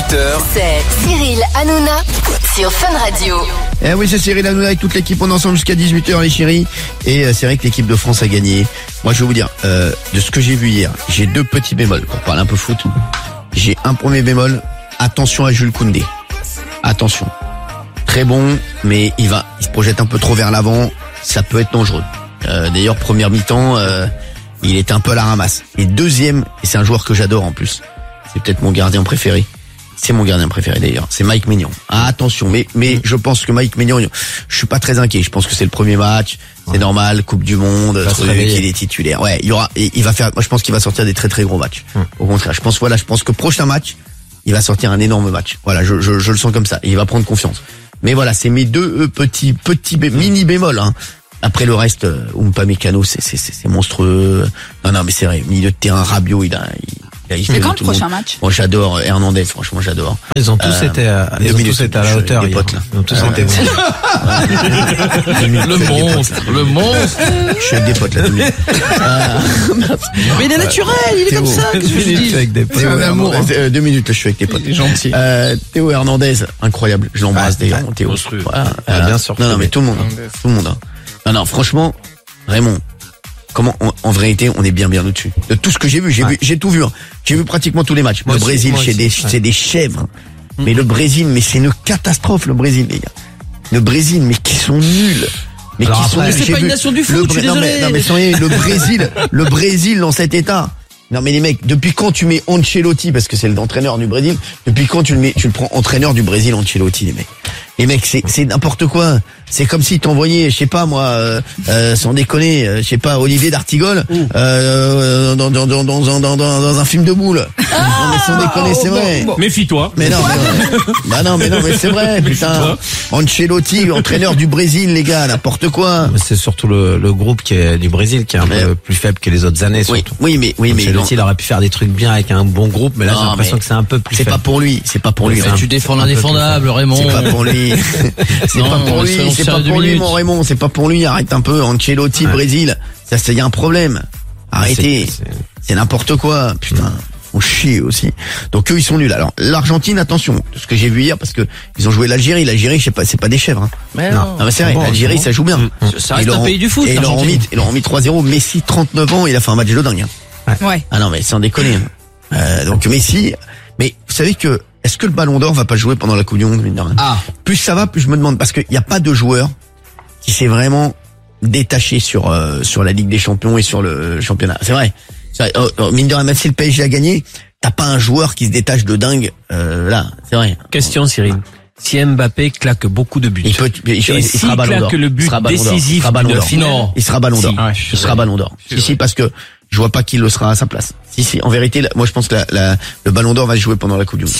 18h. C'est Cyril Hanouna sur Fun Radio. Eh oui, c'est Cyril Hanouna avec toute l'équipe. On est ensemble jusqu'à 18h, les chéris. Et c'est vrai que l'équipe de France a gagné. Moi, je vais vous dire, de ce que j'ai vu hier, j'ai deux petits bémols pour parler un peu foot. J'ai un premier bémol. Attention à Jules Koundé. Attention. Très bon, mais il se projette un peu trop vers l'avant. Ça peut être dangereux. D'ailleurs, première mi-temps, il était un peu à la ramasse. Et deuxième, et c'est un joueur que j'adore en plus. C'est peut-être mon gardien préféré. C'est mon gardien préféré d'ailleurs. C'est Mike Maignan. Ah, attention, mais je pense que Mike Maignan, je suis pas très inquiet. Je pense que c'est le premier match. C'est normal, Coupe du Monde, il est titulaire. Ouais, il va faire, moi je pense qu'il va sortir des très très gros matchs. Au contraire, je pense que prochain match, il va sortir un énorme match. Voilà, je le sens comme ça. Il va prendre confiance. Mais voilà, c'est mes deux petits mini bémols, hein. Après le reste, Upamecano, c'est monstrueux. Non, mais c'est vrai, milieu de terrain, Rabiot, il a mais quand le prochain match? Moi, j'adore Hernandez, franchement, j'adore. Ils ont tous été à la hauteur. Les potes, là. Ils ont tous été bons. Le monstre. Je suis avec des potes, là. Mais il est naturel, il est comme ça. Qu'est-ce que je dis? Avec des potes. C'est un amour. 2 minutes, là, je suis avec tes potes. Il est gentil. Théo Hernandez, incroyable. Je l'embrasse d'ailleurs, mon Théo. Voilà. Bien sûr. Non, mais tout le monde. Hein. Non, franchement, Raymond. En vérité, on est bien au-dessus. De tout ce que j'ai vu, j'ai tout vu. Hein. J'ai vu pratiquement tous les matchs. Le Brésil, c'est des chèvres. Mais le Brésil, c'est une catastrophe, le Brésil, les gars. Le Brésil, mais qui sont nuls. Mais c'est pas une nation du foot, je suis désolé. Non, mais soyez, le Brésil dans cet état. Non, mais les mecs, depuis quand tu mets Ancelotti, parce que c'est l'entraîneur du Brésil, depuis quand tu le prends entraîneur du Brésil, Ancelotti, les mecs? Les mecs, c'est n'importe quoi. C'est comme si t'envoyais, je sais pas moi, sans déconner, je sais pas, Olivier d'Artigol dans un film de boule. Non mais sans déconner, c'est vrai. Méfie-toi. Mais non, mais c'est vrai, putain. Ancelotti, entraîneur du Brésil, les gars, n'importe quoi. C'est surtout le groupe qui est du Brésil qui est un peu plus faible que les autres années. Surtout. Oui, mais Ancelotti, il aurait pu faire des trucs bien avec un bon groupe, mais là j'ai l'impression que c'est un peu plus faible. C'est pas pour lui. Tu défends l'indéfendable, Raymond. C'est pas pour lui. C'est pas pour lui, mon Raymond. C'est pas pour lui. Arrête un peu. Ancelotti, Brésil. Ça, y a un problème. Arrêtez. C'est n'importe quoi. Putain. Faut chier aussi. Donc eux, ils sont nuls. Alors, l'Argentine, attention. De ce que j'ai vu hier, parce que ils ont joué l'Algérie. L'Algérie, je sais pas, c'est pas des chèvres, hein. Mais non. Mais c'est vrai. L'Algérie, ça joue bien. Ça reste un pays du foot. Et ils leur ont mis 3-0. Messi, 39 ans, il a fait un match de dingue, hein. Ouais. Ah non, mais sans déconner. Donc Messi. Mais vous savez que, est-ce que le Ballon d'Or va pas jouer pendant la Coupe du Monde? Plus ça va, plus je me demande, parce qu'il n'y a pas de joueur qui s'est vraiment détaché sur la Ligue des Champions et sur le championnat. C'est vrai. Mine de rien, même si le PSG a gagné, t'as pas un joueur qui se détache de dingue là. C'est vrai. Question, Cyril. Si Mbappé claque beaucoup de buts, il sera Ballon d'Or. Claque le but décisif d'une finale, il sera Ballon d'Or. Il sera Ballon d'Or. Si, parce que je vois pas qui le sera à sa place. Si, en vérité, moi je pense que le Ballon d'Or va se jouer pendant la Coupe du Monde.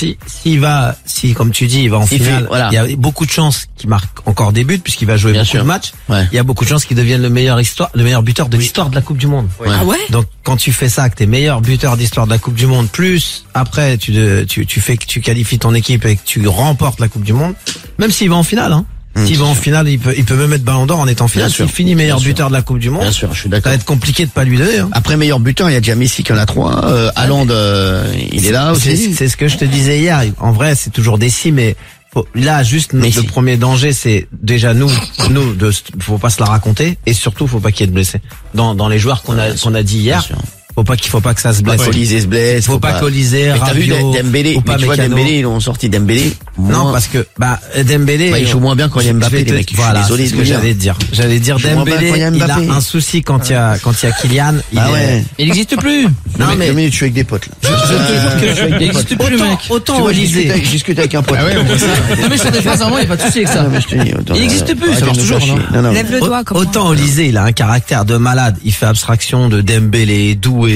Si, comme tu dis, il va en finale, il y a beaucoup de chances qu'il marque encore des buts puisqu'il va jouer beaucoup de matchs. Ouais. Il y a beaucoup de chances qu'il devienne le meilleur buteur de l'histoire de la Coupe du Monde. Ouais. Ah ouais? Donc, quand tu fais ça, que t'es meilleur buteur d'histoire de la Coupe du Monde, plus après, tu fais que tu qualifies ton équipe et que tu remportes la Coupe du Monde, même s'il va en finale, hein. S'il va en finale, il peut même être Ballon d'Or en étant finale. S'il finit meilleur buteur de la Coupe du Monde, bien sûr, je suis d'accord. Ça va être compliqué de pas lui donner. Hein. Après meilleur buteur, il y a déjà Messi qui en a 3. Haaland, il est là aussi. C'est ce que je te disais hier. En vrai, c'est toujours des si, mais là, juste le premier danger, c'est déjà nous, faut pas se la raconter, et surtout, faut pas qu'il y ait de blessés. Dans les joueurs qu'on a dit hier. Faut pas que ça se blesse. Colisée se blesse. Faut pas Colisée, Rabiot. T'as vu Dembélé? Mais tu vois, Dembélé, ils ont sorti Dembélé. Non, parce que, Dembélé. Il joue moins bien quand il y a Mbappé, les mecs. Voilà, c'est ce que j'allais dire. J'allais dire Dembélé, il a un souci quand il y a Kylian. Il n'existe plus. Non, mais 2 minutes, je suis avec des potes, là. Je te jure qu'il n'existe plus, le mec. Autant Olysée. Je discute avec un pote. Ah ouais, non, mais sur des phrases, vraiment, il n'y a pas de souci avec ça. Il n'existe plus, ça marche toujours, non? Lève le doigt, comment? Autant Olysée, il a un caractère de malade. Il fait abstraction de Dembélé, Doué,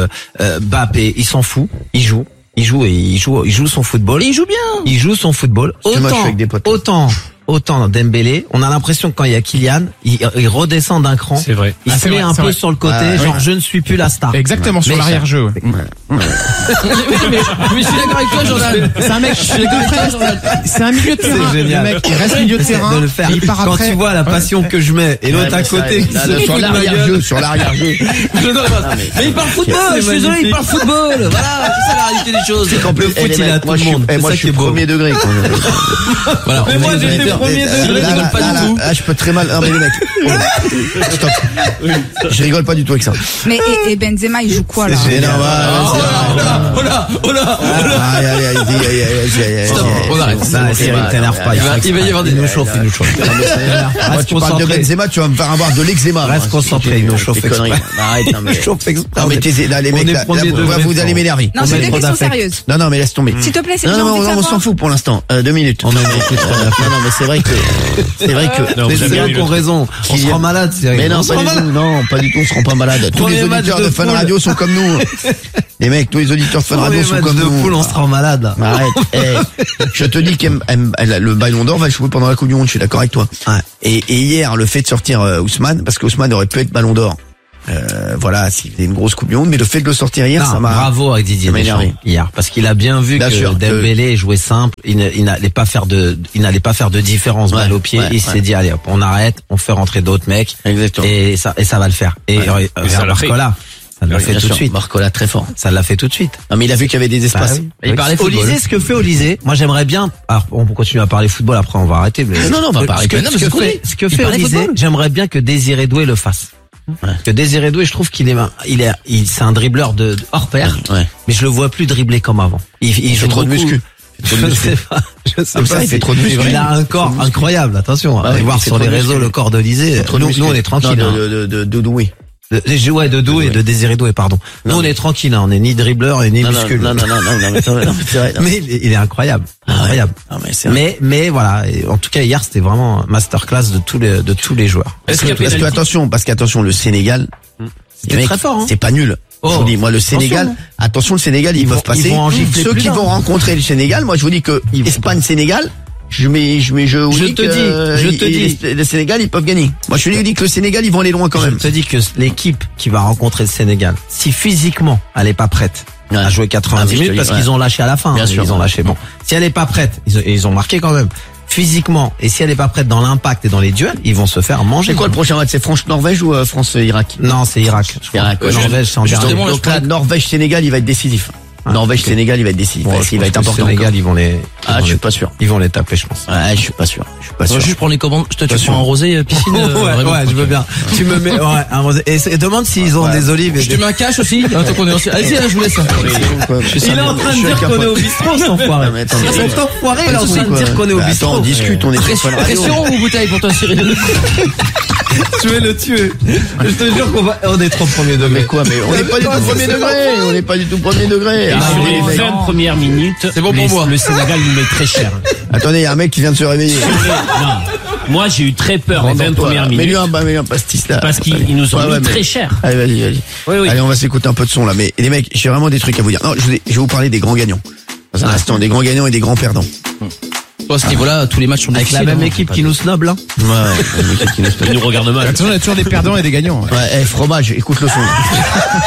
Mbappé, il s'en fout, il joue son football. Et il joue bien. Il joue son football. Autant autant Dembélé, on a l'impression que quand il y a Kylian, il redescend d'un cran. C'est vrai. Il se met un peu sur le côté, genre je ne suis plus la star. Exactement, sur l'arrière-jeu. Mais je suis d'accord avec toi, Jordan. C'est un mec, C'est un milieu de terrain. C'est génial. Le mec, il reste milieu de terrain. De le faire. Il part Quand après. tu vois la passion que je mets et l'autre à côté qui se sur fout de ma l'arrière-jeu, gueule. sur l'arrière-jeu. Mais il parle football, je suis désolé, il parle football. Voilà, c'est ça la réalité des choses. qu'en plus, Le foot, il est à tout moi, le monde. C'est moi, ça je qui est suis beau. premier degré. Voilà. Mais moi, j'étais premier degré, je rigole pas du tout. Là, je peux très mal. Non, mais les mecs. Stop. Je rigole pas du tout avec ça. Mais et Benzema, il joue quoi là? C'est normal. Oh là. Stop, on arrête. T'énerve pas. Il va y avoir des. Il nous chauffe. Moi, tu parles de Benzema, tu vas me faire avoir de l'eczéma. Reste concentré, il nous chauffe exprès. Arrête, non, mais. Chauffe exprès. Non, mais là, les mecs, là, vous allez m'énerver. Non, c'est des questions sérieuses. Non, mais laisse tomber. S'il te plaît, c'est que Non, j'ai envie de on savoir. s'en fout pour l'instant. 2 minutes. Non, mais c'est vrai que. Non, Mais vous avez c'est eux eu qui ont le- raison. On se rend malade, c'est Mais non, pas du tout. Non, pas du tout. On se rend pas malade. Tous les Premier match auditeurs de de Fun foule. Radio sont comme nous. Les mecs, tous les auditeurs de Fun Radio sont comme de nous. poule, on se rend malade. Arrête. Je te dis que le Ballon d'Or va jouer pendant la Coupe du Monde. Je suis d'accord avec toi. Ouais. Et hier, le fait de sortir Ousmane, parce qu'Ousmane aurait pu être Ballon d'Or. Voilà, s'il faisait une grosse Coupe du Monde, mais le fait de le sortir hier, Non, ça m'a. bravo à Didier ça m'a Deschamps énervé. hier, parce qu'il a bien vu Bien que sûr, Dembélé jouait simple, il n'allait pas faire de différence balle au pied. ouais, Il s'est dit allez hop, on arrête, on fait rentrer d'autres mecs Exactement. et ça va le faire. Et Ouais. vers Barcola, ça l'a fait Bien tout de sûr, suite. Barcola très fort. Ça l'a fait tout de suite. Non, mais il a vu qu'il y avait des espaces. Bah oui. Il parlait football. Olysée, ce que fait Olysée, moi j'aimerais bien. Alors, on peut continuer à parler football, après on va arrêter. Mais Non, on va pas arrêter. Non, mais c'est ce qu'on dit. Ce que Il fait parlait Olysée, football. j'aimerais bien que Désiré Doué le fasse. Que Désiré Doué, je trouve qu'il c'est un dribbleur de hors pair, Ouais. mais je le vois plus dribbler comme avant. Il joue trop de beaucoup. muscu. Je sais pas. Je sais Comme ça, pas. il fait trop de muscu. Il a un corps incroyable. Attention, Ah allez oui, voir il fait sur trop les de réseaux muscu. le corps d'Olysée. Nous, on est tranquille. Non, hein. de Doué. Ouais, de Doué, de Désiré Doué, pardon. Nous, on est tranquille. On est ni dribbleur et ni musculeux. Non, mais c'est vrai. Mais il est incroyable. Incroyable. Non, mais c'est vrai. Mais voilà. Et en tout cas, hier, c'était vraiment un masterclass de tous les joueurs. Est-ce qu'il y a pénalty Parce qu'attention, le Sénégal. C'était les mecs, très fort, hein. C'est pas nul. Oh. Je vous dis, moi, le Sénégal, attention, le Sénégal, ils peuvent passer. ils vont en gifler Ceux plus qui d'un. vont rencontrer le Sénégal, moi, je vous dis que Espagne-Sénégal, je te dis, le Sénégal, ils peuvent gagner. Moi, je vous dis que le Sénégal, ils vont aller loin quand même. Je te dis que l'équipe qui va rencontrer le Sénégal, si physiquement elle est pas prête à jouer 90 minutes, parce qu'ils ont lâché à la fin, Bien sûr. ils ont lâché. Bon, si elle est pas prête, ils ont marqué quand même physiquement, et si elle est pas prête dans l'impact et dans les duels, ils vont se faire manger. C'est quoi le prochain match? C'est France-Norvège ou France-Irak? Non, c'est Irak. Je crois. Irak, ouais. Norvège, c'est en Justement, dernier. Donc là, Norvège-Sénégal, il va être décisif. Norvège-Sénégal, il va être décisif. Bon, Il va être important. Sénégal, ils vont les Je vont les taper, je pense. Ouais, je suis pas sûr. On va juste prendre les commandes. Tu prends un rosé piscine. Ouais, je veux bien. Tu me mets, un rosé. Et demande s'ils ont des olives et Je te mets un cash aussi. Attends qu'on est aussi. Allez-y, je vous laisse. Il est en train de dire qu'on est au bistrot, cet enfoiré. Cet enfoiré, il est en train de dire qu'on est au bistrot. Attends, on discute, on est sur Fun Radio. Pression ou bouteille pour toi, Cyril? Tu veux le tuer. Je te jure on est trop premier degré. Mais quoi, mais on n'est pas du tout premier degré. On n'est pas du tout premier degré. Et sur Ah, les 20 premières minutes, C'est bon pour moi. le Sénégal nous met très cher. Attendez, il y a un mec qui vient de se réveiller. Non. Moi, j'ai eu très peur les 20 premières minutes. Mets-lui un pastis là. Parce qu'ils nous ont mis très cher. Allez, vas-y. Oui. Allez, on va s'écouter un peu de son là. Mais les mecs, j'ai vraiment des trucs à vous dire. Non, je vais vous parler des grands gagnants. Dans un instant, des grands gagnants et des grands perdants. Toi, à ce niveau-là, tous les matchs sont Avec la difficiles. même équipe qui nous snob, là. Ouais. Ils nous regardent mal. Attention, il y a toujours des perdants et des gagnants. Ouais, fromage, écoute le son.